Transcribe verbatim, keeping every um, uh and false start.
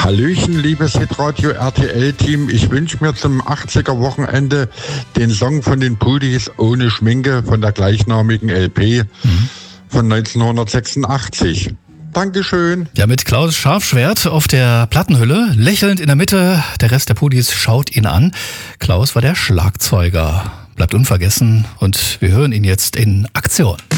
Hallöchen, liebes Hitradio R T L-Team. Ich wünsche mir zum achtziger-Wochenende den Song von den Pudis Ohne Schminke von der gleichnamigen L P mhm. von neunzehnhundertsechsundachtzig. Dankeschön. Ja, mit Klaus Scharfschwert auf der Plattenhülle, lächelnd in der Mitte. Der Rest der Pudis schaut ihn an. Klaus war der Schlagzeuger. Bleibt unvergessen und wir hören ihn jetzt in Aktion.